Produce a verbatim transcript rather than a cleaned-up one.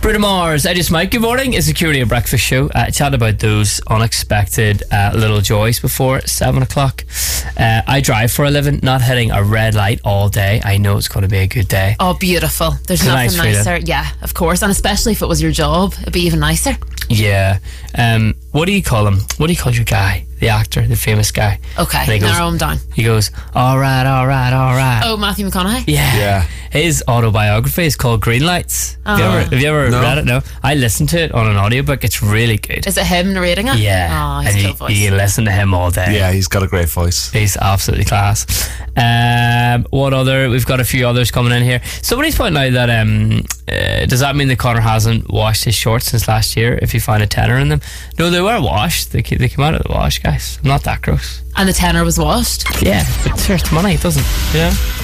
Bruno Mars, Eddie Smite, good morning. It's the Security Breakfast Show. Uh, chatting about those unexpected uh, little joys before seven o'clock. Uh, I drive for a living, not hitting a red light all day. I know it's going to be a good day. Oh, beautiful. There's It's a nothing nice nicer. feeling. Yeah, of course. And especially if it was your job, it'd be even nicer. Yeah. Um, what do you call him? What do you call your guy? The actor, the famous guy. Okay, And he goes- narrow him down. He goes, all right, all right, all right. Oh, Matthew McConaughey? Yeah. Yeah. His autobiography is called Green Lights. Have you Oh. ever, have you ever No. read it? No. I listened to it on an audiobook. It's really good. Is it him narrating it? Yeah. Oh, he's and a you, cool voice. you can listen to him all day. Yeah, he's got a great voice. He's absolutely class. Um, what other? We've got a few others coming in here. Somebody's pointing out that um, uh, does that mean that Connor hasn't washed his shorts since last year? If you find a tenner in them, no, they were washed. They ca- they came out of the wash, guys. I'm not that gross. And the tenor was washed? Yeah, but sure, it's money. It doesn't, you know.